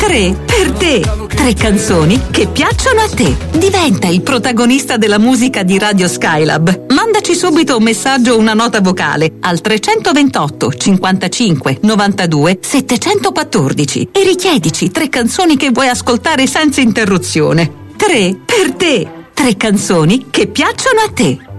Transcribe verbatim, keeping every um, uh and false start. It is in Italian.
tre per te. Tre canzoni che piacciono a te. Diventa il protagonista della musica di Radio Skylab. Mandaci subito un messaggio o una nota vocale al trecentoventotto cinquantacinque novantadue settecentoquattordici e richiedici tre canzoni che vuoi ascoltare senza interruzione. Tre per te. Tre canzoni che piacciono a te.